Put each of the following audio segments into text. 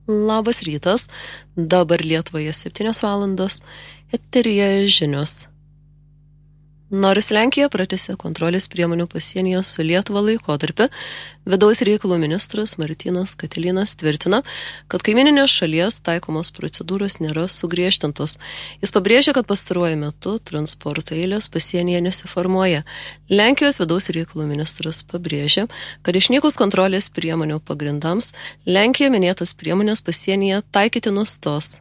Labas rytas, dabar Lietuvoje 7 valandos, eteryje žinios. Nors Lenkija pratęsė kontrolės priemonių pasienyje su Lietuva laikotarpį, vidaus reikalų ministras Martynas Katilinas tvirtina, kad kaimininės šalies taikomos procedūros nėra sugriežtintos. Jis pabrėžia, kad pastaruoju metu transporto eilės pasienyje nesiformuoja. Lenkijos vidaus reikalų ministras pabrėžia, kad išnykus kontrolės priemonių pagrindams, Lenkija minėtas priemonės pasienyje taikyti nustos.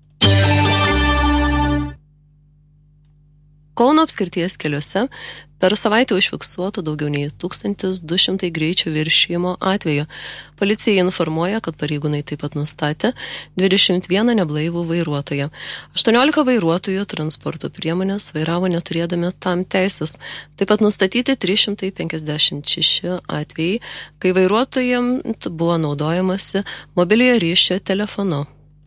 Kauno apskrities keliuose per savaitę užfiksuota daugiau nei 1200 greičio viršijimo atvejų. Policija informuoja, kad pareigūnai taip pat nustatė 21 neblaivų vairuotoją. 18 vairuotojų transporto priemonės vairavo neturėdami tam teisės. Taip pat nustatyti 356 atvejai, kai vairuotojams buvo naudojamasi mobiliojo ryšio telefonu.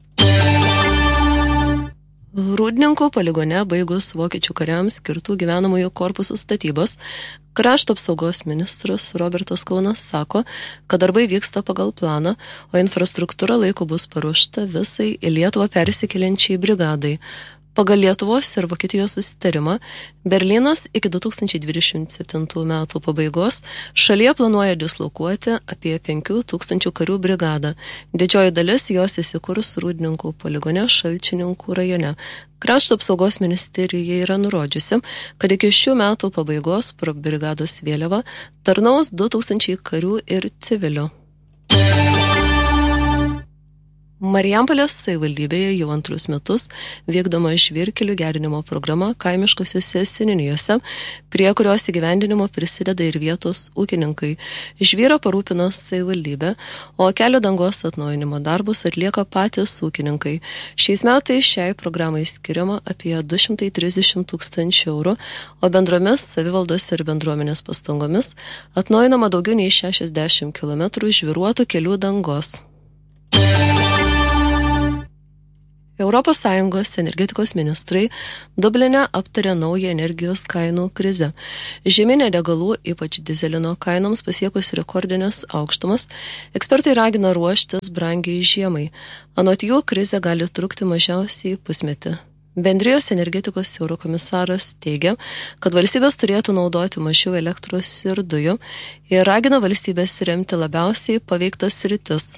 Rūdninkų poligone baigus vokiečių kariams skirtų gyvenamųjų korpusų statybos, krašto apsaugos ministras Robertas Kaunas sako, kad darbai vyksta pagal planą, o infrastruktūra laiku bus paruošta visai į Lietuvą persikeliančiai brigadai. Pagal Lietuvos ir Vokietijos susitarimą, Berlynas iki 2027 metų pabaigos šalyje planuoja dislokuoti apie 5000 karių brigadą. Didžioji dalis jos įsikurs Rūdninkų poligone Šalčininkų rajone. Krašto apsaugos ministerija yra nurodžiusi, kad iki šių metų pabaigos pro brigados vėliavą tarnaus 2000 karių ir civilių. Marijampolės savivaldybėje jau antrus metus vykdoma žvyrkelių gerinimo programa kaimiškosiuose seniūnijose, prie kurios įgyvendinimo prisideda ir vietos ūkininkai. Žvyrą parūpina savivaldybė, o kelio dangos atnaujinimo darbus atlieka patys ūkininkai. Šiais metais šiai programai skiriama apie 230 000 eurų, o bendromis savivaldos ir bendruomenės pastangomis atnaujinama daugiau nei 60 km žvyruotų kelių dangos. ES energetikos ministrai Dubline aptarė naują energijos kainų krizę. Žieminė degalų, ypač dizelino kainoms pasiekus rekordinės aukštumas, ekspertai ragina ruoštis brangiai žiemai. Anot jų, krizė gali trukti mažiausiai pusmetį. Bendrijos energetikos eurokomisaras teigia, kad valstybės turėtų naudoti mažiau elektros ir dujų ir ragina valstybės remti labiausiai paveiktas sritis.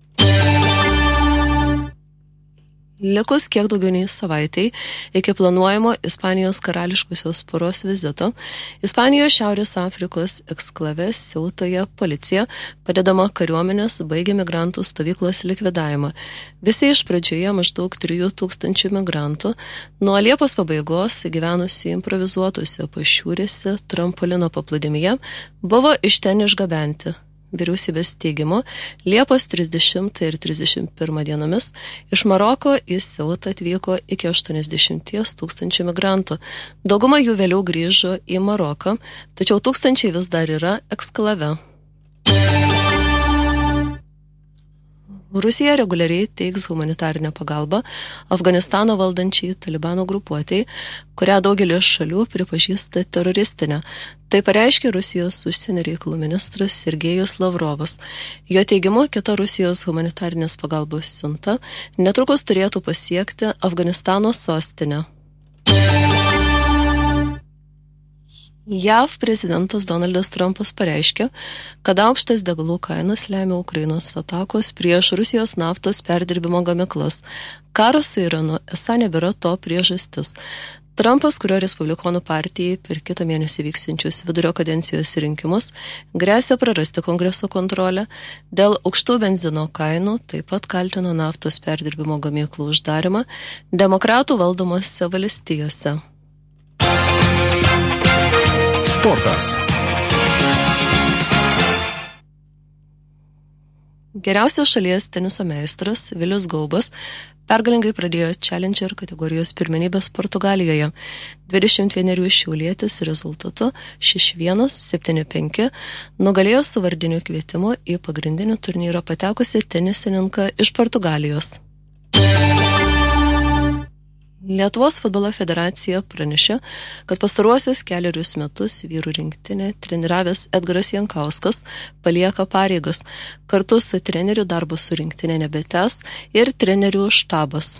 Likus kiek daugiau nei savaitai iki planuojamo Ispanijos karališkosios poros vizito, Ispanijos Šiaurės Afrikos eksklave Siautoje policija, padedama kariuomenės, baigė migrantų stovyklos likvidavimą. Visi iš pradžioje maždaug 3000 migrantų nuo Liepos pabaigos gyvenusių improvizuotose pašiūrėse trampolino paplūdimyje buvo iš ten išgabenti. Vyriausybės teigimu, Liepos 30 ir 31 dienomis iš Maroko į Siautą atvyko iki 80 000 migrantų. Dauguma jų vėliau grįžo į Maroką, tačiau tūkstančiai vis dar yra eksklave. Rusija reguliariai teiks humanitarinę pagalbą Afganistano valdančiai Talibano grupuotei, kurią daugelis šalių pripažįsta teroristinę. Tai pareiškė Rusijos užsienio reikalų ministras Sergejus Lavrovas. Jo teigimu, kita Rusijos humanitarinės pagalbos siunta netrukus turėtų pasiekti Afganistano sostinę. JAV prezidentas Donaldas Trumpas pareiškė, kad aukštas degalų kainas lemia Ukrainos atakos prieš Rusijos naftos perdirbimo gamyklas. Karas su Iranu esą nebėra to priežastis. Trumpas, kurio Respublikonų partijai per kitą mėnesį vyksinčius vidurio kadencijos rinkimus gresia prarasti kongreso kontrolę, dėl aukštų benzino kainų taip pat kaltino naftos perdirbimo gamyklų uždarimą demokratų valdomose valstijose. Sportas. Geriausias šalies teniso meistras Vilius Gaubas pergalingai pradėjo Challenger kategorijos pirmenybės Portugalijoje. 21 šiaulietis rezultatu 6-1, 7-5 nugalėjo su vardiniu kvietimu į pagrindinį turnyrą patekusi tenisininką iš Portugalijos. Lietuvos futbolo federacija pranešė, kad pastaruosius 4 metus vyrų rinktinę treniravęs Edgaras Jankauskas palieka pareigas. Kartu su treneriu darbo su rinktinė nebetęs ir trenerių štabas.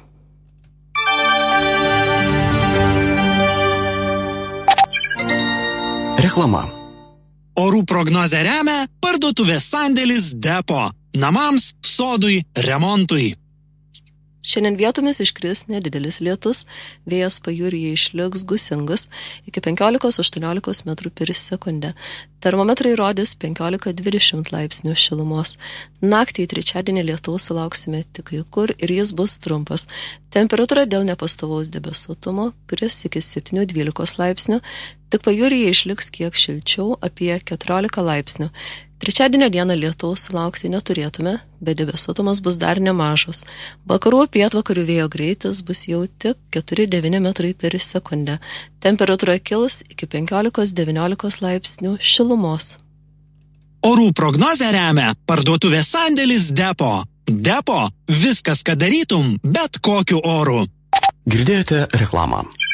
Reklama. Orų prognozę remia parduotuvės sandėlis Depo. Namams, sodui, remontui. Šiandien vietomis iškris nedidelis lietus, vėjas pajūryje išliks gūsingas iki 15-18 metrų per sekundę. Termometrai rodys 15-20 laipsnių šilumos. Naktį į trečiadienį lietaus sulauksime tik kai kur ir jis bus trumpas. Temperatūra dėl nepastovaus debesuotumo kris iki 7-12 laipsnių, tik pajūryje išliks kiek šilčiau apie 14 laipsnių. Trečiadienio dieną lietaus sulaukti neturėtume, bet debesuotumas bus dar nemažas. Vakarų pietvakarių vėjo greitis bus jau tik 4-9 metrai per sekundę. Temperatūra kils iki 15-19 laipsnių šilumos. Orų prognozę remia parduotuvės sandėlis Depo. Depo – viskas, ką darytum, bet kokiu oru. Girdėjote reklamą.